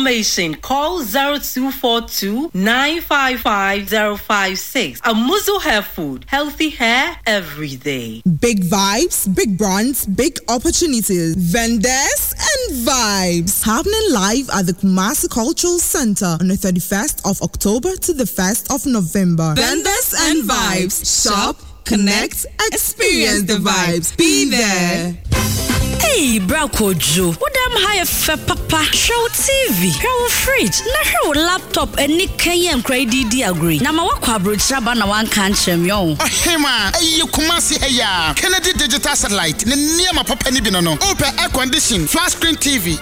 information, call 0242 955 056. Amuzu Hair Food, healthy hair every day. Big vibes, big brands, big opportunities, vendors and vibes. Happening live at the Kumasi Cultural Center on the 31st of October to the 1st of November. Vendors and vibes. Shop, connect, experience the vibes. Be there. Hey, Brakojo, what am I for papa? Show TV, show fridge, na show laptop, and Nick KM credit agree. Now, my work brochure na one can't champion. Oh, Hema, you Kumasi Heya, Kennedy Digital Satellite, near my papa Nibino, open air condition, flat screen TV,